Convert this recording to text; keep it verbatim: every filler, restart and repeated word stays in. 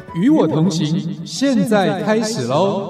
与我同行，现在开始喽！